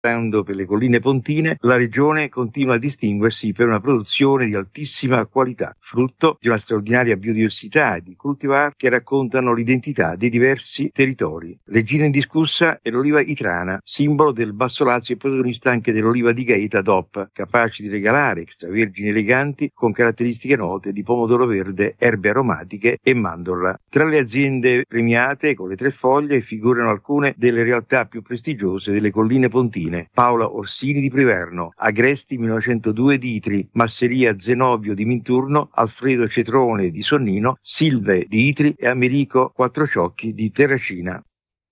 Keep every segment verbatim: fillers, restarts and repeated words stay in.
Passando per le colline pontine, la regione continua a distinguersi per una produzione di altissima qualità, frutto di una straordinaria biodiversità e di cultivar che raccontano l'identità dei diversi territori. Regina indiscussa è l'oliva itrana, simbolo del Basso Lazio e protagonista anche dell'oliva di Gaeta D O P, capace di regalare extravergini eleganti con caratteristiche note di pomodoro verde, erbe aromatiche e mandorla. Tra le aziende premiate con le tre foglie figurano alcune delle realtà più prestigiose delle colline pontine: Paola Orsini di Priverno, Agresti millenovecentodue di Itri, Masseria Zenobio di Minturno, Alfredo Cetrone di Sonnino, Silve di Itri e Americo Quattrociocchi di Terracina.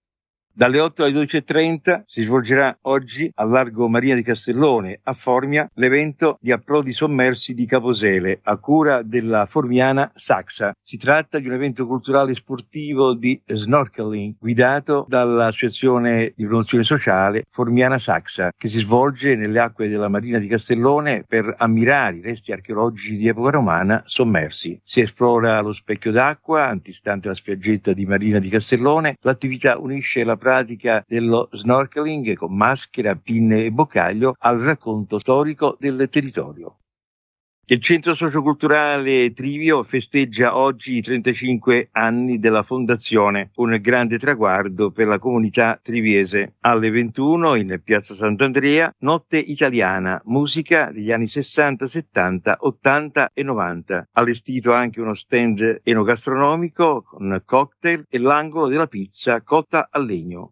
Dalle otto alle dodici e trenta si svolgerà oggi al largo Marina di Castellone a Formia l'evento di approdi sommersi di Caposele a cura della formiana Saxa. Si tratta di un evento culturale e sportivo di snorkeling guidato dall'associazione di promozione sociale Formiana Saxa, che si svolge nelle acque della Marina di Castellone per ammirare i resti archeologici di epoca romana sommersi. Si esplora lo specchio d'acqua antistante la spiaggetta di Marina di Castellone. L'attività unisce la pratica dello snorkeling con maschera, pinne e boccaglio al racconto storico del territorio. Il Centro Socioculturale Trivio festeggia oggi i trentacinque anni della fondazione, un grande traguardo per la comunità triviese. Alle ventuno in Piazza Sant'Andrea, Notte Italiana, musica degli anni sessanta, settanta, ottanta e novanta. Allestito anche uno stand enogastronomico con cocktail e l'angolo della pizza cotta a legno.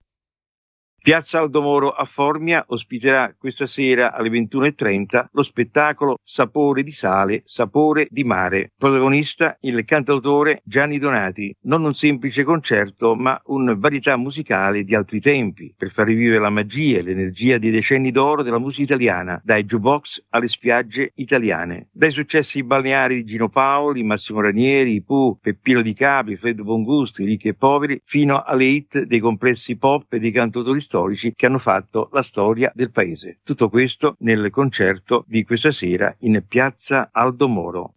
Piazza Aldo Moro a Formia ospiterà questa sera alle ventuno e trenta lo spettacolo Sapore di sale, sapore di mare. Protagonista il cantautore Gianni Donati. Non un semplice concerto, ma un varietà musicale di altri tempi, per far rivivere la magia e l'energia dei decenni d'oro della musica italiana, dai jukebox alle spiagge italiane. Dai successi balneari di Gino Paoli, Massimo Ranieri, Pooh, Peppino Di Capri, Fred Bongusto, i ricchi e poveri, fino alle hit dei complessi pop e dei cantautori storici che hanno fatto la storia del paese. Tutto questo nel concerto di questa sera in Piazza Aldo Moro.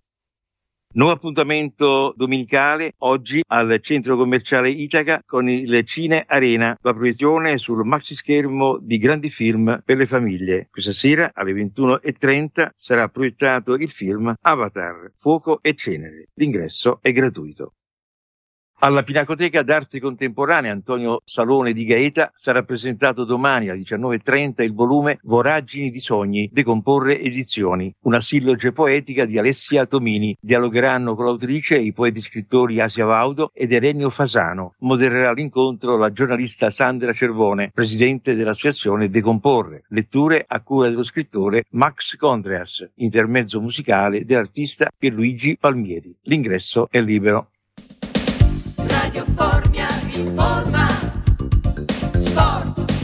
Nuovo appuntamento domenicale oggi al centro commerciale Itaca con il Cine Arena, la proiezione sul maxi schermo di grandi film per le famiglie. Questa sera alle ventuno e trenta sarà proiettato il film Avatar, Fuoco e Cenere. L'ingresso è gratuito. Alla Pinacoteca d'Arte Contemporanea Antonio Salone di Gaeta sarà presentato domani alle diciannove e trenta il volume Voragini di sogni, Decomporre edizioni, una silloge poetica di Alessia Tomini. Dialogheranno con l'autrice i poeti scrittori Asia Vaudo ed Erenio Fasano. Modererà l'incontro la giornalista Sandra Cervone, presidente dell'associazione Decomporre. Letture a cura dello scrittore Max Condreas, intermezzo musicale dell'artista Pierluigi Palmieri. L'ingresso è libero. Radio Formia informa. Sport.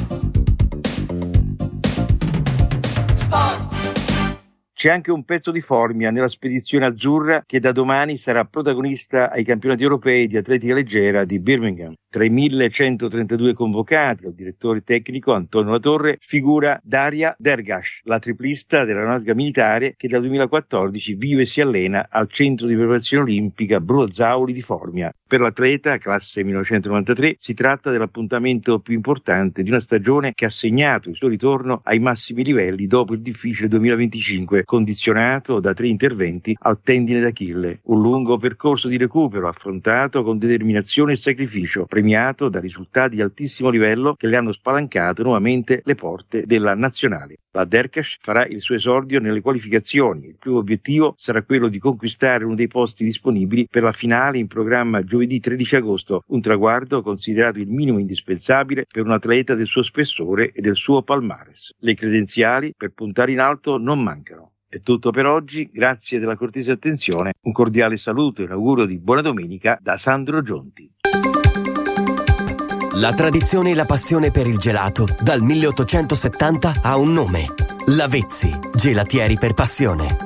Sport. C'è anche un pezzo di Formia nella spedizione azzurra che da domani sarà protagonista ai campionati europei di atletica leggera di Birmingham. Tra i millecentotrentadue convocati, al direttore tecnico Antonio Latorre figura Daria Dergash, la triplista dell'aeronautica militare che dal duemilaquattordici vive e si allena al centro di preparazione olimpica Bruno Zauli di Formia. Per l'atleta, classe millenovecentonovantatré, si tratta dell'appuntamento più importante di una stagione che ha segnato il suo ritorno ai massimi livelli dopo il difficile duemilaventicinque, condizionato da tre interventi al tendine d'Achille. Un lungo percorso di recupero affrontato con determinazione e sacrificio, premiato da risultati di altissimo livello che le hanno spalancato nuovamente le porte della nazionale. La Derkash farà il suo esordio nelle qualificazioni. Il primo obiettivo sarà quello di conquistare uno dei posti disponibili per la finale in programma giovedì tredici agosto, un traguardo considerato il minimo indispensabile per un atleta del suo spessore e del suo palmares. Le credenziali per puntare in alto non mancano. È tutto per oggi, grazie della cortese attenzione, un cordiale saluto e un augurio di buona domenica da Sandro Gionti. La tradizione e la passione per il gelato dal milleottocentosettanta ha un nome: Lavezzi, gelatieri per passione.